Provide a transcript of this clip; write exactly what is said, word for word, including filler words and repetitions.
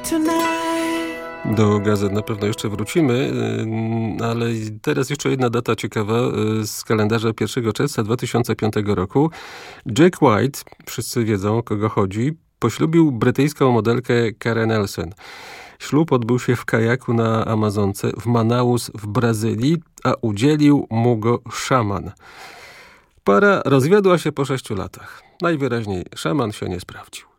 Do gazet na pewno jeszcze wrócimy, ale teraz jeszcze jedna data ciekawa z kalendarza pierwszego czerwca dwa tysiące piątego roku. Jack White, wszyscy wiedzą o kogo chodzi, poślubił brytyjską modelkę Karen Elson. Ślub odbył się w kajaku na Amazonce w Manaus w Brazylii, a udzielił mu go szaman. Para rozwiodła się po sześciu latach. Najwyraźniej szaman się nie sprawdził.